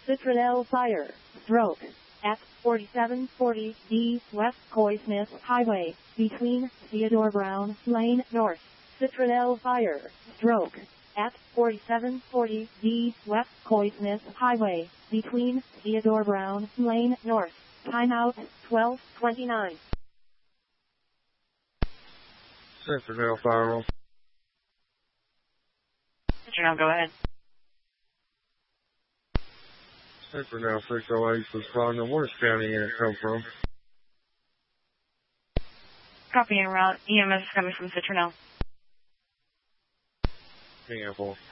Citronelle Fire, Stroke, at 4740 D West Coy-Smith Highway, between Theodore Brown Lane North. Citronelle Fire, Stroke, at 4740 D West Coy-Smith Highway, between Theodore Brown Lane North. Timeout, 12:29. Citronelle Fire. Citronelle, go ahead. Citronelle 608 responding. Where's county it come from? Copy en route. EMS is coming from Citronelle. Hang on for